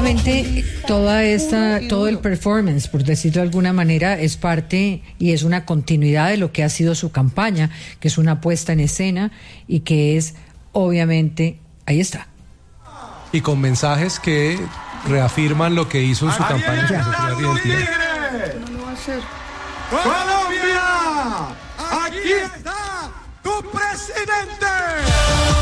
obviamente todo el performance, por decirlo de alguna manera, es parte y es una continuidad de lo que ha sido su campaña, que es una puesta en escena y que es, obviamente, ahí está. Y con mensajes que reafirman lo que hizo en su campaña. No lo va a hacer. ¡Colombia! ¡Aquí está tu presidente!